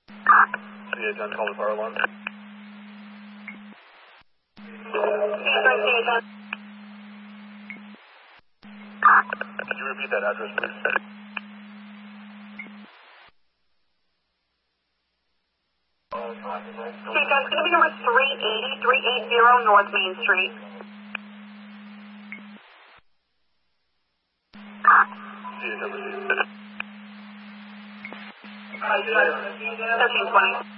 CA10, call the fire alarm. Could you repeat that address, please? CA10, it's going to be number 380 North Main Street. CA10 received. 1320.